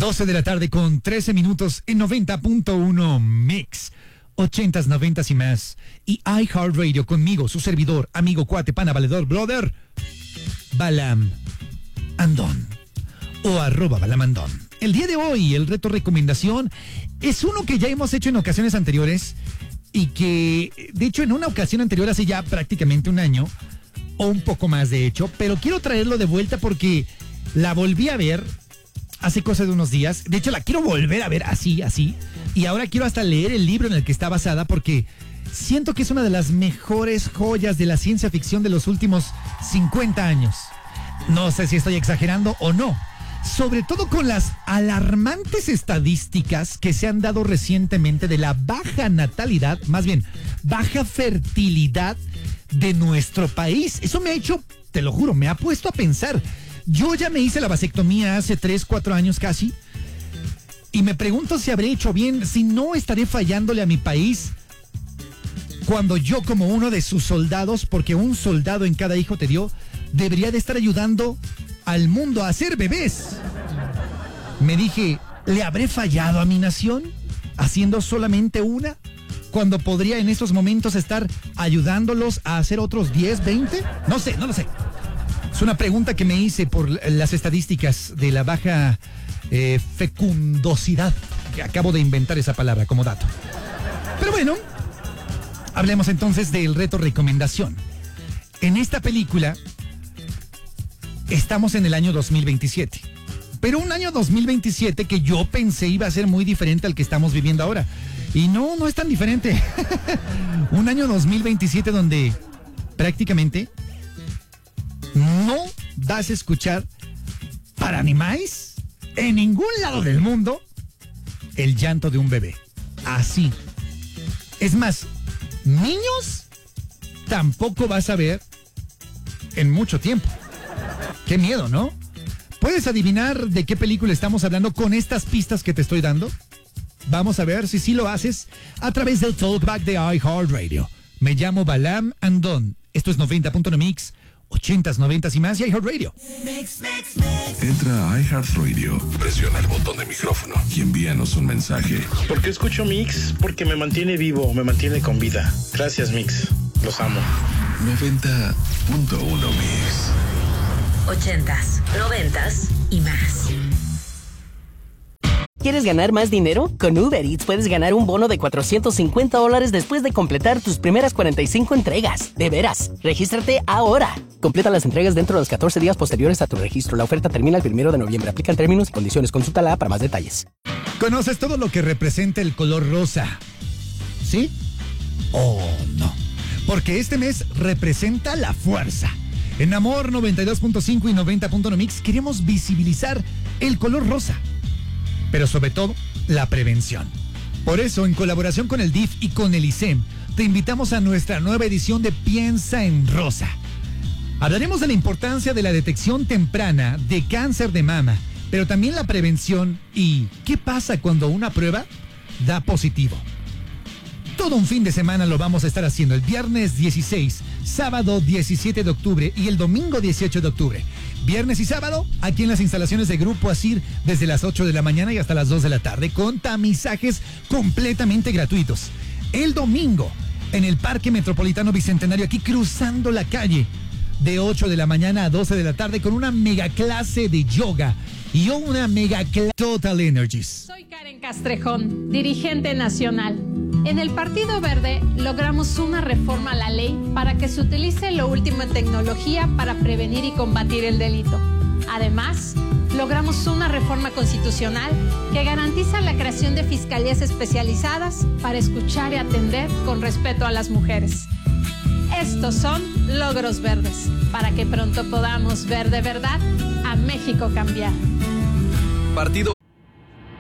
12 de la tarde con 13 minutos en 90.1 Mix. 80s, 90s y más. Y iHeartRadio conmigo, su servidor, amigo, cuate, pana, valedor, brother, Balam Andón. O @Balamandón. El día de hoy, el reto recomendación es uno que ya hemos hecho en ocasiones anteriores y que, de hecho, en una ocasión anterior, hace ya prácticamente un año, o un poco más de hecho, pero quiero traerlo de vuelta porque la volví a ver hace cosa de unos días. De hecho, la quiero volver a ver así. Y ahora quiero hasta leer el libro en el que está basada porque siento que es una de las mejores joyas de la ciencia ficción de los últimos 50 años. No sé si estoy exagerando o no. Sobre todo con las alarmantes estadísticas que se han dado recientemente de la baja natalidad, más bien, baja fertilidad de nuestro país. Eso me ha hecho, te lo juro, me ha puesto a pensar. Yo ya me hice la vasectomía hace 3, 4 años casi, y me pregunto si habré hecho bien, si no estaré fallándole a mi país cuando yo, como uno de sus soldados, porque un soldado en cada hijo te dio, debería de estar ayudando al mundo a hacer bebés. Me dije, ¿le habré fallado a mi nación haciendo solamente una, cuando podría en estos momentos estar ayudándolos a hacer otros 10, 20? No sé, no lo sé. Es una pregunta que me hice por las estadísticas de la baja fecundosidad, que acabo de inventar esa palabra como dato. Pero bueno, hablemos entonces del reto recomendación. En esta película estamos en el año 2027, pero un año 2027 que yo pensé iba a ser muy diferente al que estamos viviendo ahora. Y no es tan diferente. Un año 2027 donde prácticamente no vas a escuchar para animales en ningún lado del mundo el llanto de un bebé. Así. Es más, niños tampoco vas a ver en mucho tiempo. Qué miedo, ¿no? ¿Puedes adivinar de qué película estamos hablando con estas pistas que te estoy dando? Vamos a ver si sí lo haces a través del Talkback de iHeartRadio. Me llamo Balam Andón. Esto es 90.1 Mix, 80s, 90s y más y iHeartRadio. Entra a iHeartRadio, presiona el botón de micrófono y envíanos un mensaje. ¿Por qué escucho Mix? Porque me mantiene vivo, me mantiene con vida. Gracias, Mix. Los amo. 90.1 Mix. 80s, 90s y más. ¿Quieres ganar más dinero? Con Uber Eats puedes ganar un bono de $450 después de completar tus primeras 45 entregas. De veras, regístrate ahora. Completa las entregas dentro de los 14 días posteriores a tu registro. La oferta termina el 1 de noviembre. Aplican términos y condiciones. Consúltala para más detalles. ¿Conoces todo lo que representa el color rosa? ¿Sí o no? Porque este mes representa la fuerza. En Amor 92.5 y 90.1 Mix queremos visibilizar el color rosa, pero sobre todo la prevención. Por eso, en colaboración con el DIF y con el ISEM, te invitamos a nuestra nueva edición de Piensa en Rosa. Hablaremos de la importancia de la detección temprana de cáncer de mama, pero también la prevención y qué pasa cuando una prueba da positivo. Todo un fin de semana lo vamos a estar haciendo el viernes 16, sábado 17 de octubre y el domingo 18 de octubre. Viernes y sábado, aquí en las instalaciones de Grupo Asir, desde las 8 de la mañana y hasta las 2 de la tarde, con tamizajes completamente gratuitos. El domingo, en el Parque Metropolitano Bicentenario, aquí cruzando la calle, de 8 de la mañana a 12 de la tarde, con una mega clase de yoga y una mega clase Total Energies. Soy Karen Castrejón, dirigente nacional. En el Partido Verde logramos una reforma a la ley para que se utilice lo último en tecnología para prevenir y combatir el delito. Además, logramos una reforma constitucional que garantiza la creación de fiscalías especializadas para escuchar y atender con respeto a las mujeres. Estos son logros verdes, para que pronto podamos ver de verdad a México cambiar. Partido